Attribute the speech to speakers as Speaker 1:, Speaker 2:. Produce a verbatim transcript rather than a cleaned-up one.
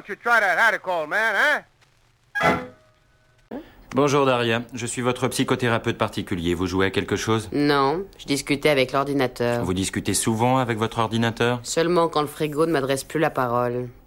Speaker 1: don't you try that Hatticall, man, hein?
Speaker 2: Bonjour Daria, je suis votre psychothérapeute particulier. Vous jouez à quelque chose?
Speaker 3: Non, je discutais avec l'ordinateur.
Speaker 2: Vous discutez souvent avec votre ordinateur?
Speaker 3: Seulement quand le frigo ne m'adresse plus la parole.